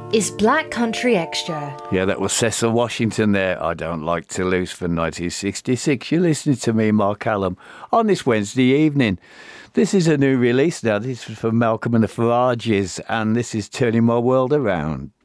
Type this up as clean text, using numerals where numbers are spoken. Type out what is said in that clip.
is Black Country Extra. Yeah, that was Cecil Washington there. I Don't Like to Lose from 1966. You're listening to me, Mark Hallam, on this Wednesday evening. This is a new release now. This is from Malcolm and the Farages, and this is Turning My World Around.